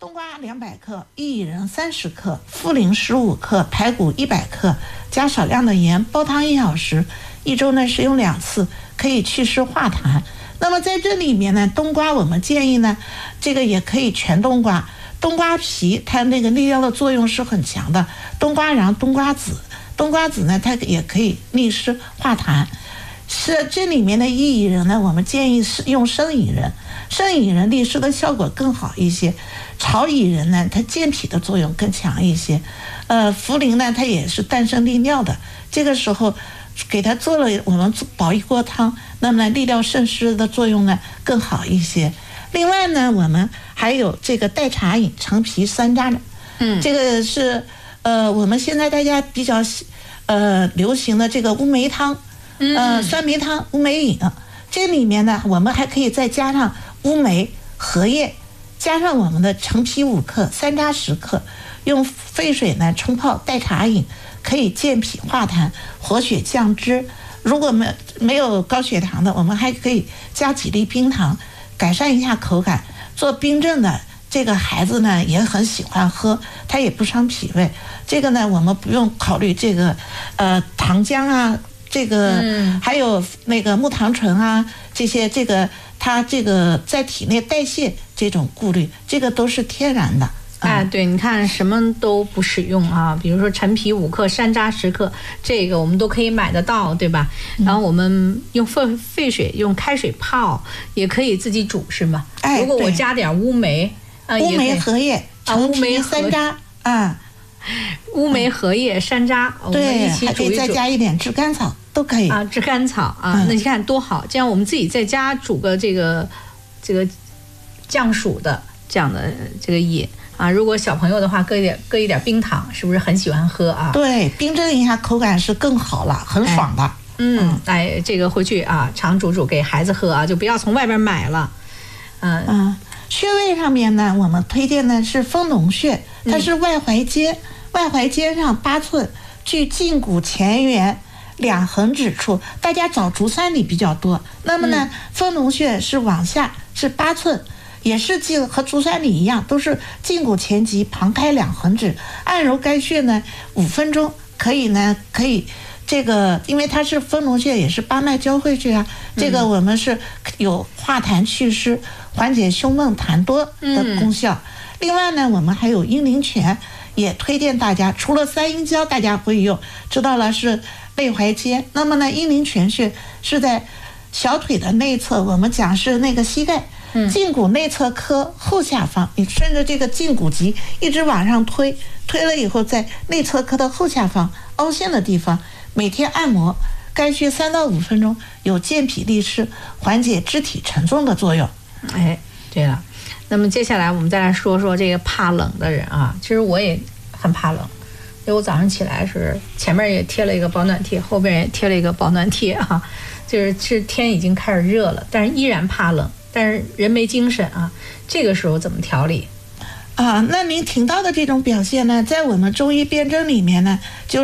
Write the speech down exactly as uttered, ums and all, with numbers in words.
冬瓜两百克，薏仁三十克，茯苓十五克，排骨一百克，加少量的盐，煲汤一小时，一周呢使用两次，可以祛湿化痰。那么在这里面呢，冬瓜我们建议呢，这个也可以全冬瓜，冬瓜皮它那个利尿的作用是很强的，冬瓜瓤、冬瓜子，冬瓜子呢它也可以利湿化痰。是这里面的薏仁呢，我们建议是用生薏仁，生薏仁利湿的效果更好一些。炒薏仁呢，它健脾的作用更强一些。呃，茯苓呢，它也是淡生利尿的，这个时候给它做了我们煲一锅汤，那么利尿渗湿的作用呢更好一些。另外呢，我们还有这个代茶饮陈皮山楂，嗯，这个是呃我们现在大家比较呃流行的这个乌梅汤。呃，酸梅汤、乌梅饮，这里面呢，我们还可以再加上乌梅、荷叶，加上我们的陈皮五克、山楂十克，用沸水呢冲泡代茶饮，可以健脾化痰、活血降脂。如果没没有高血糖的，我们还可以加几粒冰糖，改善一下口感。做冰镇的这个孩子呢也很喜欢喝，它也不伤脾胃。这个呢，我们不用考虑这个呃糖浆啊。这个、嗯、还有那个木糖醇啊，这些这个它这个在体内代谢这种顾虑，这个都是天然的。 哎，对，你看什么都不使用啊，比如说陈皮五克，山楂十克，这个我们都可以买得到，对吧？嗯、然后我们用沸沸水用开水泡，也可以自己煮，是吗？ 哎， 如果我加点乌梅， 啊、乌梅荷叶、 啊，乌梅山楂啊， 乌梅荷叶、山楂，我们一起煮一煮， 还可以再加一点炙甘草。都可以啊，炙甘草啊、嗯，那你看多好！这样我们自己在家煮个这个这个降暑的这样的这个饮啊，如果小朋友的话，搁一点搁一点冰糖，是不是很喜欢喝啊？ 对，冰镇一下口感是更好了，很爽的。 哎嗯，哎，这个回去啊，常煮煮给孩子喝啊，就不要从外边买了。 嗯嗯，穴位上面呢，我们推荐的是丰隆穴，它是外踝尖，嗯、外踝尖上八寸，距胫骨前缘。两横指处，大家找足三里比较多。那么呢，丰隆穴是往下是八寸，也是胫和足三里一样，都是胫骨前棘旁开两横指。按揉该穴呢，五分钟可以呢，可以这个，因为它是丰隆穴，也是八脉交汇穴啊。这个我们是有化痰祛湿、缓解胸闷痰多的功效。嗯、另外呢，我们还有阴陵泉，也推荐大家，除了三阴交大家会用，知道了是。内踝尖，那么呢，阴陵泉穴是在小腿的内侧，我们讲是那个膝盖，胫骨内侧髁后下方，你顺着这个胫骨棘一直往上推，推了以后，在内侧髁的后下方凹陷的地方，每天按摩该穴三到五分钟，有健脾利湿、缓解肢体沉重的作用。 哎，对了，那么接下来我们再来说说这个怕冷的人啊，其实我也很怕冷。因为我早上起来是前面也贴了一个保暖贴，后边也贴了一个保暖贴啊，就是是天已经开始热了，但是依然怕冷，但是人没精神啊，这个时候怎么调理啊？那您听到的这种表现呢，在我们中医辨证里面呢，就